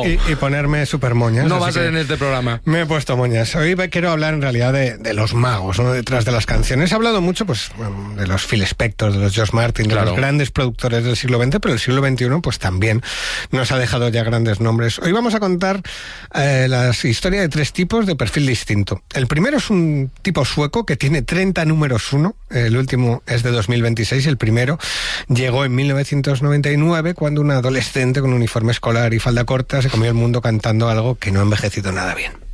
Y ponerme súper moñas. No va a ser en este programa. Me he puesto moñas. Hoy quiero hablar en realidad de los magos, ¿no? Detrás de las canciones. He hablado mucho pues de los Phil Spector, de los George Martin, de los grandes productores del siglo XX, pero el siglo XXI pues también nos ha dejado ya grandes nombres. Hoy vamos a contar la historia de 3 tipos de perfil distinto. El primero es un tipo sueco que tiene 30 números 1. El último es de 2026. El primero llegó en 1999 cuando una adolescente con uniforme escolar y falda corta se comió el mundo cantando algo que no ha envejecido nada bien.